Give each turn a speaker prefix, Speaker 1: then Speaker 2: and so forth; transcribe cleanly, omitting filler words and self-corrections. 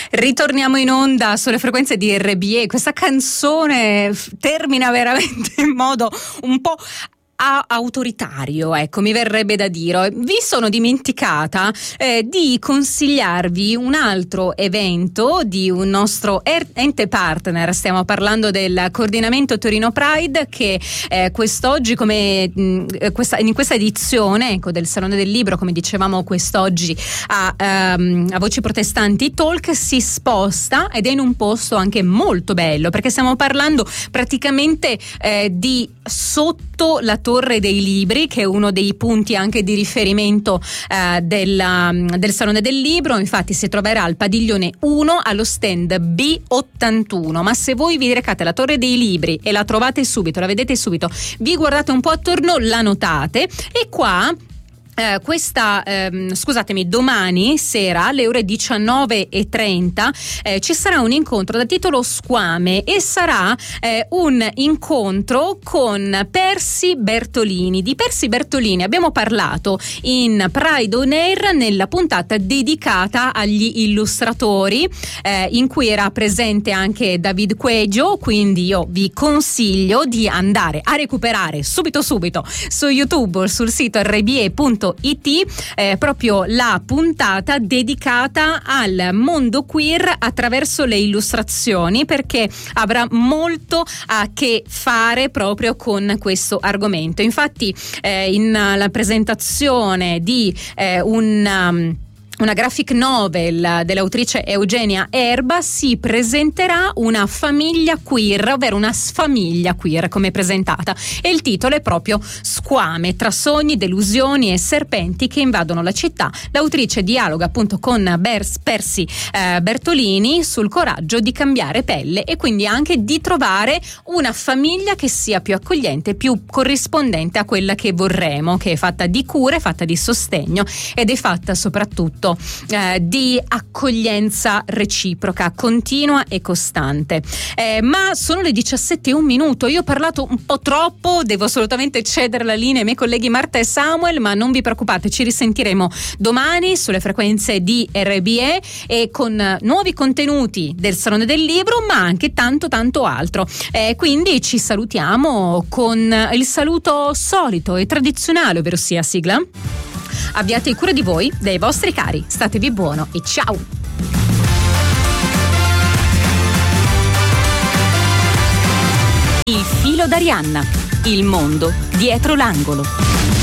Speaker 1: Ritorniamo in onda sulle frequenze di RBE. Questa canzone termina veramente in modo un po' autoritario, ecco, mi verrebbe da dire. Vi sono dimenticata di consigliarvi un altro evento di un nostro ente partner. Stiamo parlando del coordinamento Torino Pride, che quest'oggi, come in questa edizione, ecco, del Salone del Libro, come dicevamo quest'oggi a Voci Protestanti Talk, si sposta ed è in un posto anche molto bello, perché stiamo parlando praticamente di sotto la Torre dei Libri, che è uno dei punti anche di riferimento del Salone del Libro. Infatti si troverà al padiglione 1 allo stand B81, ma se voi vi recate alla Torre dei Libri e la trovate subito, la vedete subito, vi guardate un po' attorno, la notate, e qua domani sera alle ore 19:30 ci sarà un incontro da titolo Squame, e sarà un incontro con Percy Bertolini. Di Percy Bertolini abbiamo parlato in Pride On Air nella puntata dedicata agli illustratori, in cui era presente anche David Queggio, quindi io vi consiglio di andare a recuperare subito su YouTube o sul sito rbe.it proprio la puntata dedicata al mondo queer attraverso le illustrazioni, perché avrà molto a che fare proprio con questo argomento. Infatti in la presentazione di una graphic novel dell'autrice Eugenia Erba si presenterà una famiglia queer, ovvero una sfamiglia queer come presentata, e il titolo è proprio Squame, tra sogni, delusioni e serpenti che invadono la città. L'autrice dialoga appunto con Percy Bertolini sul coraggio di cambiare pelle, e quindi anche di trovare una famiglia che sia più accogliente, più corrispondente a quella che vorremmo, che è fatta di cure, fatta di sostegno ed è fatta soprattutto di accoglienza reciproca, continua e costante. Ma sono le 17:01. Io ho parlato un po' troppo, devo assolutamente cedere la linea ai miei colleghi Marta e Samuel, ma non vi preoccupate, ci risentiremo domani sulle frequenze di RBE e con nuovi contenuti del Salone del Libro, ma anche tanto altro. Quindi ci salutiamo con il saluto solito e tradizionale, ovvero sia sigla. Abbiate cura di voi, dei vostri cari, statevi buono e ciao! Il filo d'Arianna, il mondo dietro l'angolo.